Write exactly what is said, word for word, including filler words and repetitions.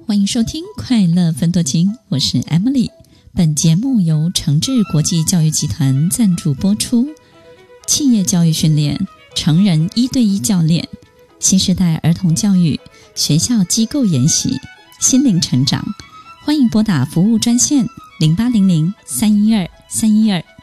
欢迎收听快乐分多金，我是 Emily。 本节目由诚志国际教育集团赞助播出。企业教育训练、成人一对一教练、新时代儿童教育、学校机构研习、心灵成长，欢迎拨打服务专线零八零零三一二三一二